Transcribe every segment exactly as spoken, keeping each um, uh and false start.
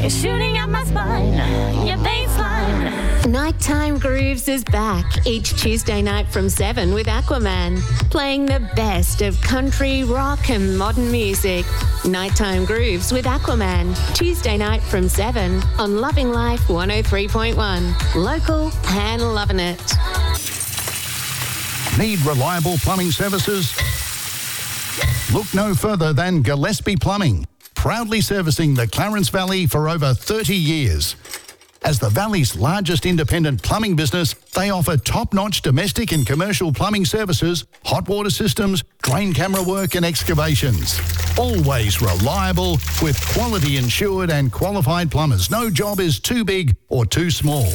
You're shooting up my spine, your baseline. Nighttime Grooves is back each Tuesday night from seven with Aquaman, playing the best of country, rock and modern music. Nighttime Grooves with Aquaman, Tuesday night from seven on Loving Life one oh three point one. Local and loving it. Need reliable plumbing services? Look no further than Gillespie Plumbing, proudly servicing the Clarence Valley for over thirty years. As the Valley's largest independent plumbing business, they offer top-notch domestic and commercial plumbing services, hot water systems, drain camera work and excavations. Always reliable, with quality insured and qualified plumbers. No job is too big or too small.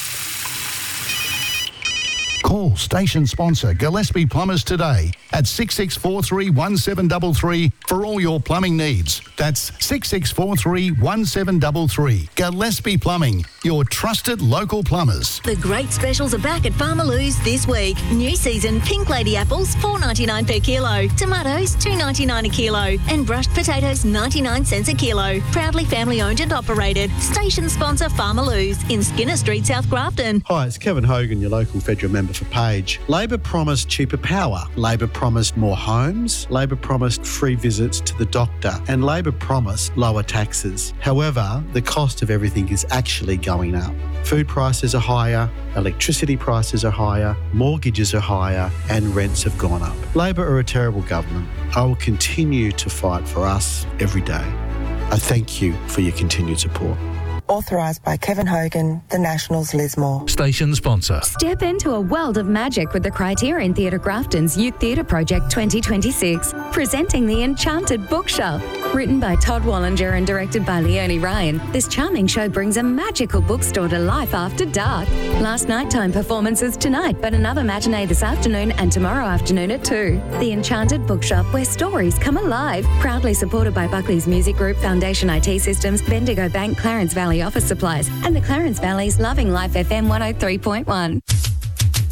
Call station sponsor Gillespie Plumbers today at six six four three, one seven three three for all your plumbing needs. That's six six four three, one seven three three. Gillespie Plumbing, your trusted local plumbers. The great specials are back at Farmer Lou's this week. New season pink lady apples, four ninety-nine per kilo. Tomatoes, two ninety-nine a kilo. And brushed potatoes, ninety-nine cents a kilo. Proudly family owned and operated. Station sponsor Farmer Lou's in Skinner Street, South Grafton. Hi, it's Kevin Hogan, your local federal member for Page. Labor promised cheaper power. Labor promised more homes. Labor promised free visits to the doctor. And Labor promised lower taxes. However, the cost of everything is actually going up. Food prices are higher, electricity prices are higher, mortgages are higher, and rents have gone up. Labor are a terrible government. I will continue to fight for us every day. I thank you for your continued support. Authorised by Kevin Hogan, The Nationals Lismore. Station sponsor. Step into a world of magic with the Criterion Theatre Grafton's Youth Theatre Project twenty twenty-six, presenting The Enchanted Bookshop. Written by Todd Wallinger and directed by Leonie Ryan, this charming show brings a magical bookstore to life after dark. Last nighttime performances tonight, but another matinee this afternoon and tomorrow afternoon at two. The Enchanted Bookshop, where stories come alive. Proudly supported by Buckley's Music Group, Foundation I T Systems, Bendigo Bank, Clarence Valley Office Supplies, and the Clarence Valley's Loving Life F M one oh three point one.